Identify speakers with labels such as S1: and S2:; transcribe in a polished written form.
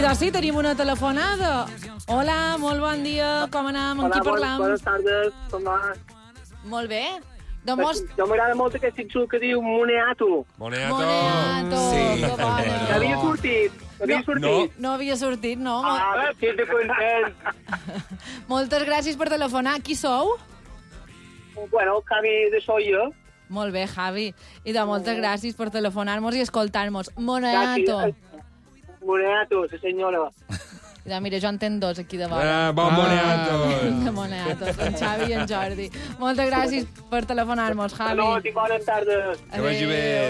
S1: doncs sí, tenim una telefonada. Hola, molt bon dia, com anem? Amb qui parlam?
S2: Bones tardes, com va?
S1: Molt bé. Doncs
S2: Jo m'agrada molt aquest xicxu que diu Moneato.
S1: Moneato,
S3: Sí.
S1: que bona.
S2: Que havia sortit.
S1: No havia sortit, no.
S2: Estic de content.
S1: Moltes gràcies per telefonar. Qui sou?
S2: Bueno, el canvi de soy jo.
S1: Molt bé, Javi. I de moltes gràcies per telefonar-nos i escoltar-nos. Moneato.
S2: Moneato, sí senyora.
S1: I de, mira, jo en tenc dos aquí de vora.
S3: Bon Moneato.
S1: De Moneato, en Xavi i en Jordi. Moltes gràcies per telefonar-nos, Javi.
S2: No, tinc bones tardes.
S3: Que vagi bé.